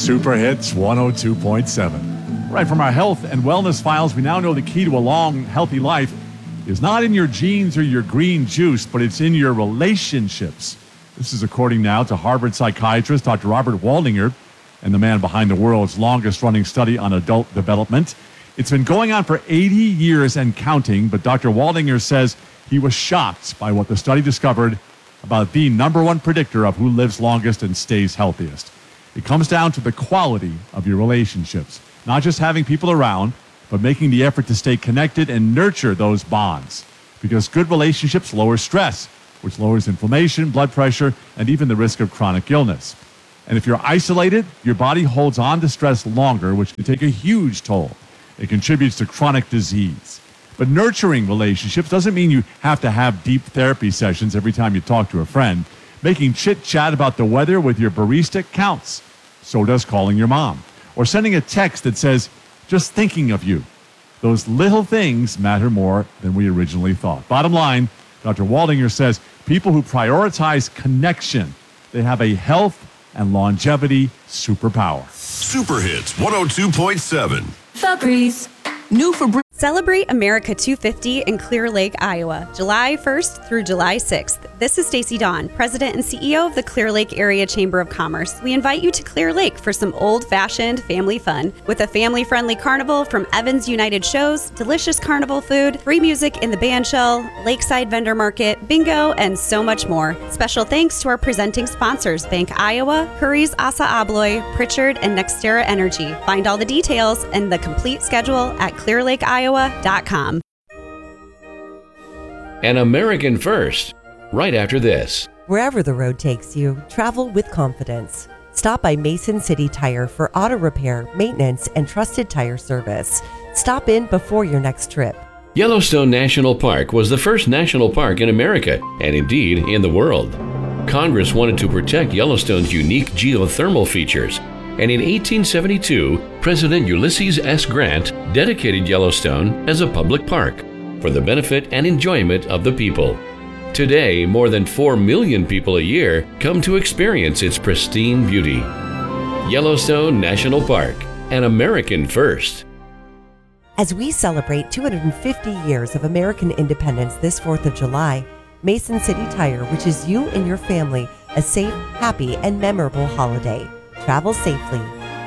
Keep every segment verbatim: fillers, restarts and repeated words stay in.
Super Hits one oh two point seven. Right, from our health and wellness files, we now know the key to a long, healthy life is not in your genes or your green juice, but it's in your relationships. This is according now to Harvard psychiatrist Doctor Robert Waldinger and the man behind the world's longest-running study on adult development. It's been going on for eighty years and counting, but Doctor Waldinger says he was shocked by what the study discovered about the number one predictor of who lives longest and stays healthiest. It comes down to the quality of your relationships, not just having people around, but making the effort to stay connected and nurture those bonds. Because good relationships lower stress, which lowers inflammation, blood pressure, and even the risk of chronic illness. And if you're isolated, your body holds on to stress longer, which can take a huge toll. It contributes to chronic disease. But nurturing relationships doesn't mean you have to have deep therapy sessions every time you talk to a friend. Making chit-chat about the weather with your barista counts. So does calling your mom. Or sending a text that says, just thinking of you. Those little things matter more than we originally thought. Bottom line, Doctor Waldinger says people who prioritize connection, they have a health and longevity superpower. Super Hits one oh two point seven. Febreze. New Febreze. Celebrate America two fifty in Clear Lake, Iowa, July first through July sixth. This is Stacy Dawn, President and C E O of the Clear Lake Area Chamber of Commerce. We invite you to Clear Lake for some old-fashioned family fun with a family-friendly carnival from Evans United Shows, delicious carnival food, free music in the band shell, lakeside vendor market, bingo, and so much more. Special thanks to our presenting sponsors, Bank Iowa, Curry's Asa Abloy, Pritchard, and Nextera Energy. Find all the details and the complete schedule at clear lake iowa dot com. An American First, right after this. Wherever the road takes you, travel with confidence. Stop by Mason City Tire for auto repair, maintenance, and trusted tire service. Stop in before your next trip. Yellowstone National Park was the first national park in America, and indeed in the world. Congress wanted to protect Yellowstone's unique geothermal features, and in eighteen seventy-two, President Ulysses S. Grant dedicated Yellowstone as a public park for the benefit and enjoyment of the people. Today, more than four million people a year come to experience its pristine beauty. Yellowstone National Park, an American first. As we celebrate two hundred fifty years of American independence this fourth of July, Mason City Tire wishes you and your family a safe, happy, and memorable holiday. Travel safely.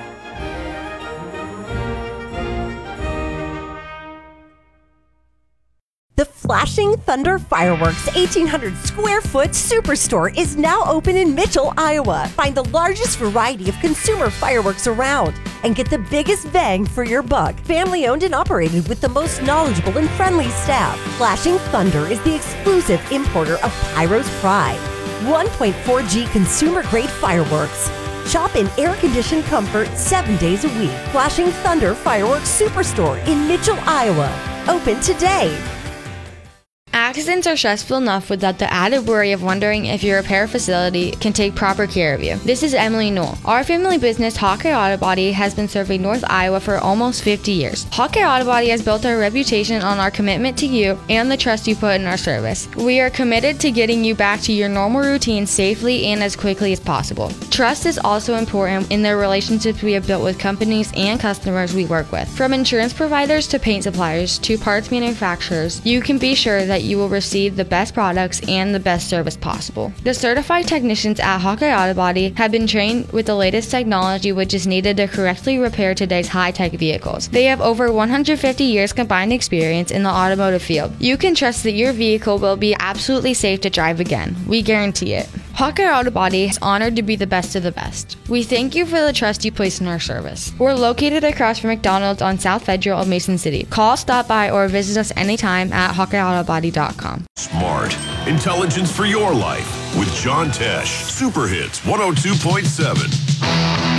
The Flashing Thunder Fireworks eighteen hundred square foot superstore is now open in Mitchell, Iowa. Find the largest variety of consumer fireworks around and get the biggest bang for your buck. Family owned and operated with the most knowledgeable and friendly staff. Flashing Thunder is the exclusive importer of Pyro's Pride. one point four G consumer grade fireworks. Shop in air-conditioned comfort seven days a week. Flashing Thunder Fireworks Superstore in Mitchell, Iowa. Open today. Accidents are stressful enough without the added worry of wondering if your repair facility can take proper care of you. This is Emily Newell. Our family business, Hawkeye Auto Body, has been serving North Iowa for almost fifty years. Hawkeye Auto Body has built our reputation on our commitment to you and the trust you put in our service. We are committed to getting you back to your normal routine safely and as quickly as possible. Trust is also important in the relationships we have built with companies and customers we work with. From insurance providers to paint suppliers to parts manufacturers, you can be sure that you will receive the best products and the best service possible. The certified technicians at Hawkeye Auto Body have been trained with the latest technology which is needed to correctly repair today's high-tech vehicles. They have over one hundred fifty years combined experience in the automotive field. You can trust that your vehicle will be absolutely safe to drive again. We guarantee it. Hawkeye Auto Body is honored to be the best of the best. We thank you for the trust you place in our service. We're located across from McDonald's on South Federal of Mason City. Call, stop by, or visit us anytime at hawkeye auto body dot com. Smart. Intelligence for your life with John Tesh. Super Hits one oh two point seven.